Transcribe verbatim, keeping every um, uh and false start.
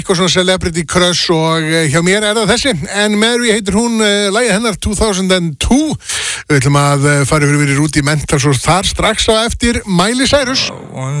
eitthvað svona celebrity crush og uh, hjá mér er það þessi, en Mary heitir hún, uh, lagið hennar two thousand two. Við ætlum að uh, fara yfir í Rúdimentalis og þar strax á eftir Miley Cyrus.